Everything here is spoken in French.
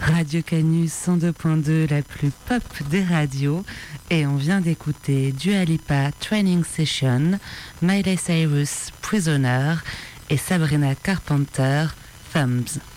Radio Canus 102.2, la plus pop des radios. Et on vient d'écouter Dua Lipa Training Session, Miley Cyrus Prisoner et Sabrina Carpenter Thumbs.